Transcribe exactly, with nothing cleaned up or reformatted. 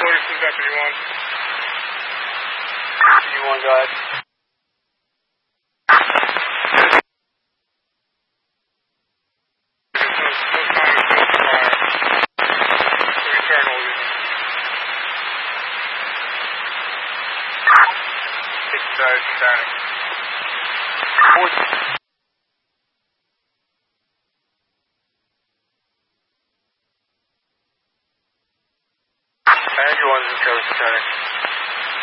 Ferguson, Deputy one. Deputy one, go ahead. Static. Everyone's in coast static.